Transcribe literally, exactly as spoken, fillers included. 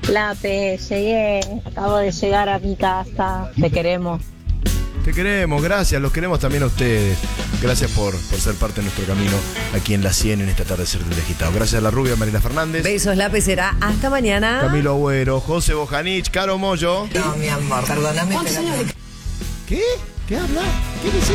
Lape, llegué, acabo de llegar a mi casa, te queremos. Te queremos, gracias, los queremos también a ustedes. Gracias por, por ser parte de nuestro camino aquí en La cien en este atardecer del agitado. Gracias a la rubia Marina Fernández. Besos, Lape, será hasta mañana. Camilo Agüero, José Bojanich, Caro Moyo. No, mi amor, perdóname, pero... ¿Qué? ¿Qué habla? ¿Qué dice?